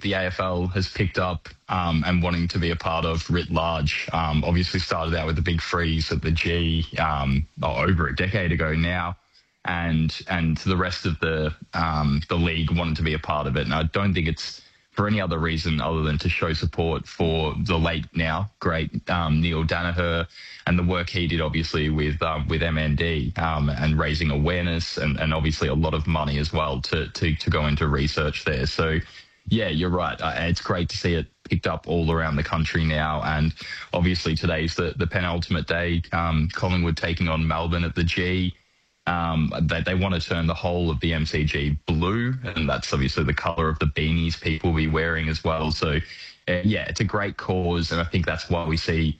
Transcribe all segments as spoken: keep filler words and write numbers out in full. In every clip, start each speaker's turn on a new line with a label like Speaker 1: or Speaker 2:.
Speaker 1: the A F L has picked up um, and wanting to be a part of writ large. Um, obviously started out with the big freeze at the G um, over a decade ago now, and and the rest of the um, the league wanted to be a part of it. And I don't think it's for any other reason other than to show support for the late now great um, Neil Danaher and the work he did obviously with um, with M N D um, and raising awareness and, and obviously a lot of money as well to, to, to go into research there. So, yeah, you're right. Uh, it's great to see it picked up all around the country now. And obviously today's the, the penultimate day, um, Collingwood taking on Melbourne at the G. Um, they, they want to turn the whole of the M C G blue, and that's obviously the colour of the beanies people will be wearing as well. So, uh, yeah, it's a great cause, and I think that's why we see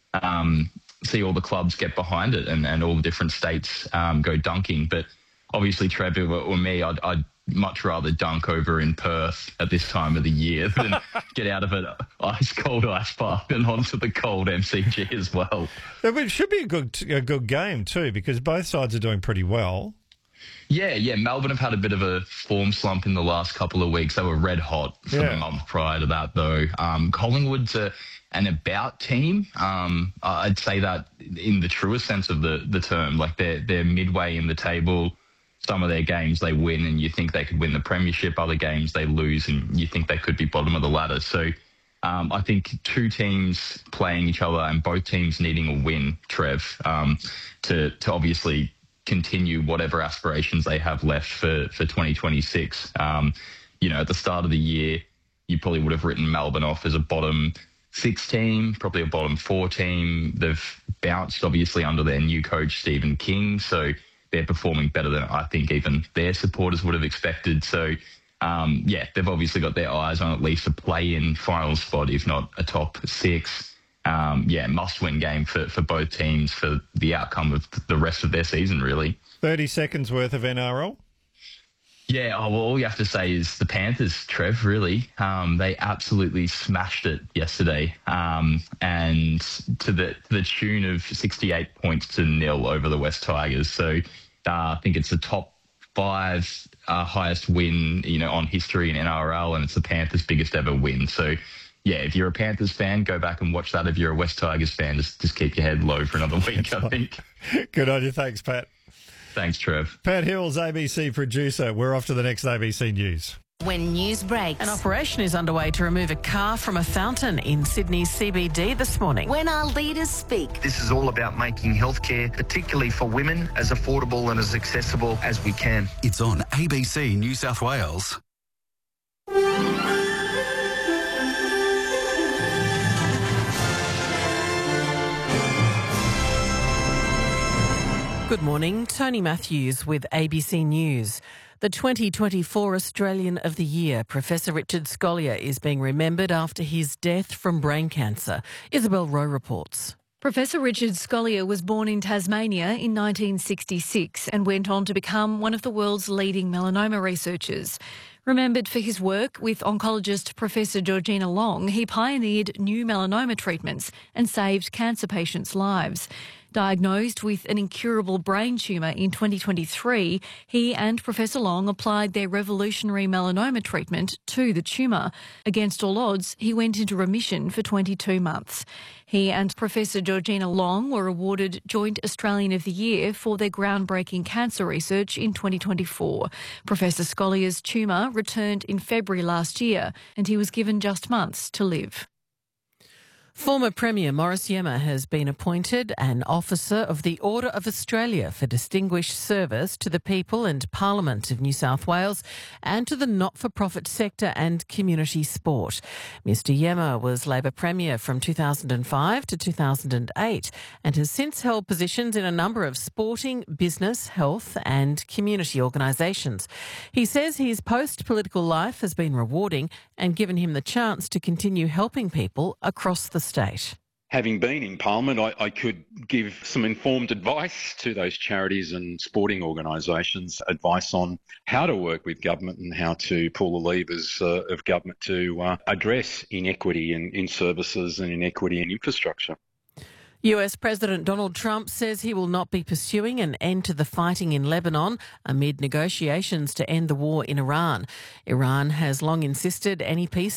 Speaker 1: um, see all the clubs get behind it and, and all the different states um, go dunking. But obviously, Trevor or me, I'd, I'd much rather dunk over in Perth at this time of the year than get out of an ice cold ice park and onto the cold M C G as well.
Speaker 2: It should be a good a good game too, because both sides are doing pretty well.
Speaker 1: Yeah, yeah. Melbourne have had a bit of a form slump in the last couple of weeks. They were red hot for
Speaker 2: Yeah.
Speaker 1: the month prior to that, though. Um, Collingwood's a, an about team. Um, I'd say that in the truest sense of the, the term. Like they're they're midway in the table. Some of their games they win and you think they could win the premiership. Other games they lose and you think they could be bottom of the ladder. So um, I think two teams playing each other and both teams needing a win, Trev, um, to to obviously continue whatever aspirations they have left for, for twenty twenty-six. Um, you know, at the start of the year, you probably would have written Melbourne off as a bottom six team, probably a bottom four team. They've bounced, obviously, under their new coach, Stephen King. So they're performing better than I think even their supporters would have expected. So, um, yeah, they've obviously got their eyes on at least a play-in final spot, if not a top six. Um, yeah, must-win game for, for both teams for the outcome of the rest of their season, really.
Speaker 2: thirty seconds worth of N R L?
Speaker 1: Yeah, oh, well, all you have to say is the Panthers, Trev, really. Um, they absolutely smashed it yesterday, um, and to the to the tune of sixty-eight points to nil over the West Tigers. So uh, I think it's the top five uh, highest win, you know, on history in N R L, and it's the Panthers' biggest ever win. So, yeah, if you're a Panthers fan, go back and watch that. If you're a West Tigers fan, just just keep your head low for another week, I think.
Speaker 2: Good on you. Thanks, Pat.
Speaker 1: Thanks, Trev.
Speaker 2: Pat Hills, A B C producer. We're off to the next A B C News.
Speaker 3: When news breaks.
Speaker 4: An operation is underway to remove a car from a fountain in Sydney's C B D this morning.
Speaker 3: When our leaders speak.
Speaker 5: This is all about making healthcare, particularly for women, as affordable and as accessible as we can.
Speaker 6: It's on A B C New South Wales.
Speaker 4: Good morning, Tony Matthews with A B C News. The twenty twenty-four Australian of the Year, Professor Richard Scolyer, is being remembered after his death from brain cancer. Isabel Rowe reports.
Speaker 7: Professor Richard Scolyer was born in Tasmania in nineteen sixty-six and went on to become one of the world's leading melanoma researchers. Remembered for his work with oncologist Professor Georgina Long, he pioneered new melanoma treatments and saved cancer patients' lives. Diagnosed with an incurable brain tumour in twenty twenty-three, he and Professor Long applied their revolutionary melanoma treatment to the tumour. Against all odds, he went into remission for twenty-two months. He and Professor Georgina Long were awarded Joint Australian of the Year for their groundbreaking cancer research in twenty twenty-four. Professor Scolyer's tumour returned in February last year and he was given just months to live.
Speaker 4: Former Premier Morris Iemma has been appointed an Officer of the Order of Australia for distinguished service to the people and Parliament of New South Wales and to the not-for-profit sector and community sport. Mister Iemma was Labor Premier from two thousand five to two thousand eight and has since held positions in a number of sporting, business, health and community organisations. He says his post-political life has been rewarding and given him the chance to continue helping people across the state.
Speaker 8: Having been in Parliament, I, I could give some informed advice to those charities and sporting organisations, advice on how to work with government and how to pull the levers uh, of government to uh, address inequity in, in services and inequity in infrastructure.
Speaker 4: U S President Donald Trump says he will not be pursuing an end to the fighting in Lebanon amid negotiations to end the war in Iran. Iran has long insisted any peace